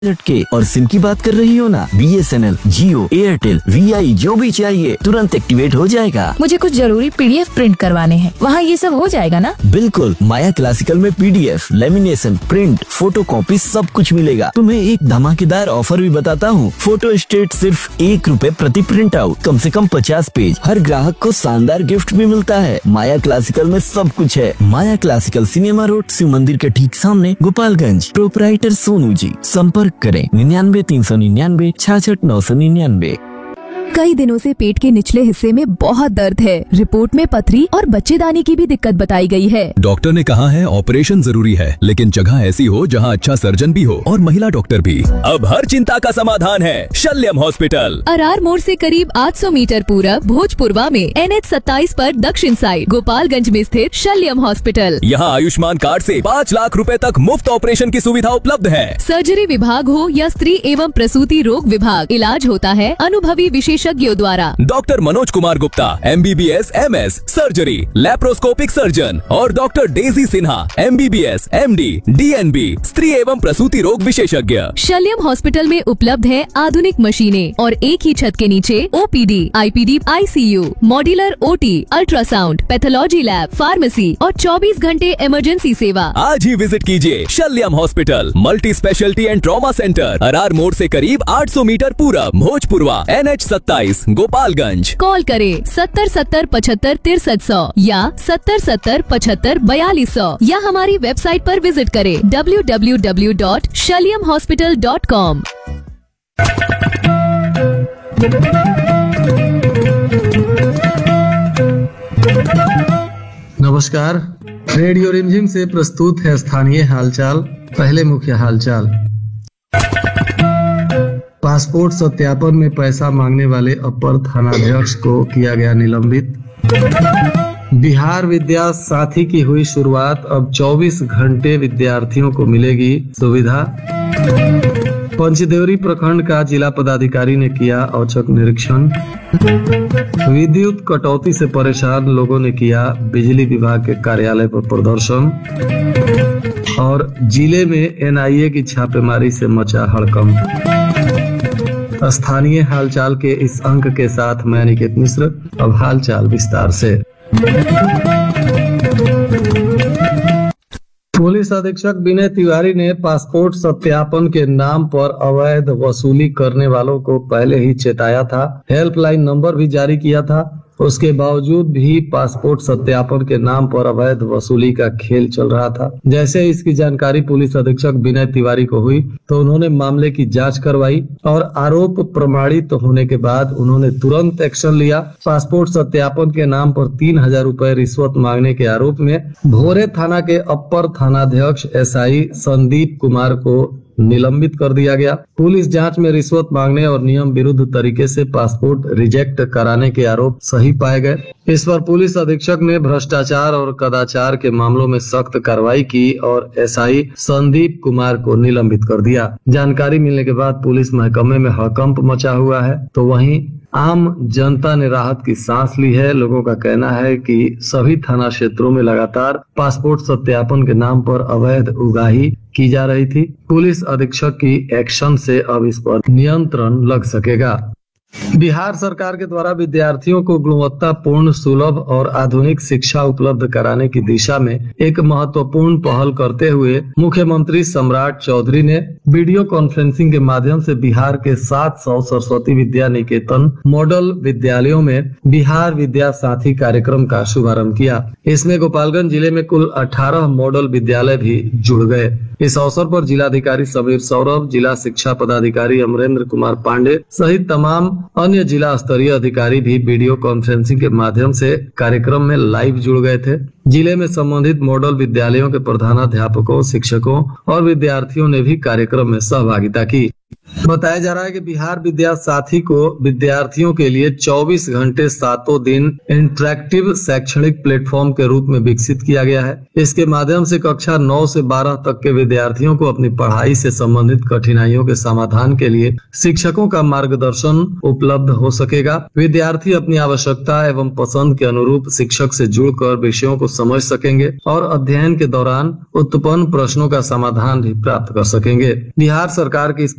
के और सिम की बात कर रही हो ना, BSNL, जियो, एयरटेल, VI जो भी चाहिए तुरंत एक्टिवेट हो जाएगा। मुझे कुछ जरूरी PDF प्रिंट करवाने हैं, वहाँ ये सब हो जाएगा ना? बिल्कुल, माया क्लासिकल में PDF, lamination, print, photo copy सब कुछ मिलेगा। तुम्हें एक धमाकेदार ऑफर भी बताता हूँ। फोटो स्टेट सिर्फ ₹1 प्रति प्रिंट आउट, कम से कम 50 पेज। हर ग्राहक को शानदार गिफ्ट भी मिलता है। माया क्लासिकल में सब कुछ है। माया क्लासिकल, सिनेमा रोड, शिव मंदिर के ठीक सामने, गोपालगंज। प्रोपराइटर सोनू जी। संपर्क करें 99 399 66 999। कई दिनों से पेट के निचले हिस्से में बहुत दर्द है। रिपोर्ट में पथरी और बच्चेदानी की भी दिक्कत बताई गई है। डॉक्टर ने कहा है ऑपरेशन जरूरी है, लेकिन जगह ऐसी हो जहां अच्छा सर्जन भी हो और महिला डॉक्टर भी। अब हर चिंता का समाधान है शल्यम हॉस्पिटल। अरार मोड़ से करीब 800 मीटर पूरब भोजपुरवा में NH 27 पर दक्षिण साइड गोपालगंज में स्थित शल्यम हॉस्पिटल। यहाँ आयुष्मान कार्ड से 5 लाख रुपए तक मुफ्त ऑपरेशन की सुविधा उपलब्ध है। सर्जरी विभाग हो या स्त्री एवं प्रसूति रोग विभाग, इलाज होता है अनुभवी विशेषज्ञों द्वारा। Doctor Manoj Kumar Gupta MBBS MS surgery, laparoscopic surgeon और doctor Daisy Sinha MBBS MD DNB स्त्री एवं प्रसूति रोग विशेषज्ञ। शल्यम हॉस्पिटल में उपलब्ध है आधुनिक मशीनें और एक ही छत के नीचे OPD, IPD, ICU, modular OT, ultrasound, pathology lab, pharmacy और 24 घंटे इमरजेंसी सेवा। आज ही विजिट कीजिए शल्यम hospital, multi speciality and trauma centre, Arar मोड़ से करीब 800 मीटर पूरब, भोजपुरवा, NH 27, गोपालगंज। कॉल करें 70 70 75 6300 या 70 70 75 4200 या हमारी वेबसाइट पर विजिट करें www.shalyamhospital.com। नमस्कार, रेडियो रिमझिम से प्रस्तुत है स्थानीय हालचाल। पहले मुख्य हालचाल। पासपोर्ट सत्यापन में पैसा मांगने वाले अपर थानाध्यक्ष को किया गया निलंबित। बिहार विद्या साथी की हुई शुरुआत, अब 24 घंटे विद्यार्थियों को मिलेगी सुविधा। पंचदेवरी प्रखंड का जिला पदाधिकारी ने किया औचक निरीक्षण। विद्युत कटौती से परेशान लोगों ने किया बिजली विभाग के कार्यालय पर प्रदर्शन। और जिले में NIA की छापेमारी से मचा हड़कंप। स्थानीय हालचाल के इस अंक के साथ मैं निकेत मिश्र। अब हालचाल विस्तार से। पुलिस अधीक्षक विनय तिवारी ने पासपोर्ट सत्यापन के नाम पर अवैध वसूली करने वालों को पहले ही चेताया था। हेल्पलाइन नंबर भी जारी किया था। उसके बावजूद भी पासपोर्ट सत्यापन के नाम पर अवैध वसूली का खेल चल रहा था। जैसे इसकी जानकारी पुलिस अधीक्षक विनय तिवारी को हुई तो उन्होंने मामले की जांच करवाई और आरोप प्रमाणित होने के बाद उन्होंने तुरंत एक्शन लिया। पासपोर्ट सत्यापन के नाम पर 3000 रुपए रिश्वत मांगने के आरोप में भोरे थाना के अपर थानाध्यक्ष SI संदीप कुमार को निलंबित कर दिया गया। पुलिस जांच में रिश्वत मांगने और नियम विरुद्ध तरीके से पासपोर्ट रिजेक्ट कराने के आरोप सही पाए गए। इस पर पुलिस अधीक्षक ने भ्रष्टाचार और कदाचार के मामलों में सख्त कार्रवाई की और SI संदीप कुमार को निलंबित कर दिया। जानकारी मिलने के बाद पुलिस महकमे में हड़कंप मचा हुआ है, तो वहीं आम जनता ने राहत की सांस ली है। लोगों का कहना है कि सभी थाना क्षेत्रों में लगातार पासपोर्ट सत्यापन के नाम पर अवैध उगाही की जा रही थी। पुलिस अधीक्षक की एक्शन से अब इस पर नियंत्रण लग सकेगा। बिहार सरकार के द्वारा विद्यार्थियों को गुणवत्तापूर्ण, सुलभ और आधुनिक शिक्षा उपलब्ध कराने की दिशा में एक महत्वपूर्ण पहल करते हुए मुख्यमंत्री सम्राट चौधरी ने वीडियो कॉन्फ्रेंसिंग के माध्यम से बिहार के 700 सरस्वती विद्या निकेतन मॉडल विद्यालयों में बिहार विद्या साथी कार्यक्रम का शुभारंभ किया। इसमें गोपालगंज जिले में कुल 18 मॉडल विद्यालय भी जुड़ गए। इस अवसर पर जिलाधिकारी समीर सौरभ, जिला शिक्षा पदाधिकारी अमरेंद्र कुमार पांडे सहित तमाम अन्य जिला स्तरीय अधिकारी भी वीडियो कॉन्फ्रेंसिंग के माध्यम से कार्यक्रम में लाइव जुड़ गए थे। जिले में संबंधित मॉडल विद्यालयों के प्रधानाध्यापकों, शिक्षकों और विद्यार्थियों ने भी कार्यक्रम में सहभागिता की। बताया जा रहा है कि बिहार विद्या साथी को विद्यार्थियों के लिए 24 घंटे सातों दिन इंटरैक्टिव शैक्षणिक प्लेटफॉर्म के रूप में विकसित किया गया है। इसके माध्यम से कक्षा 9 से 12 तक के विद्यार्थियों को अपनी पढ़ाई से संबंधित कठिनाइयों के समाधान के लिए शिक्षकों का मार्गदर्शन उपलब्ध हो सकेगा। विद्यार्थी अपनी आवश्यकता एवं पसंद के अनुरूप शिक्षक से जुड़कर विषयों को समझ सकेंगे और अध्ययन के दौरान उत्पन्न प्रश्नों का समाधान भी प्राप्त कर सकेंगे। बिहार सरकार की इस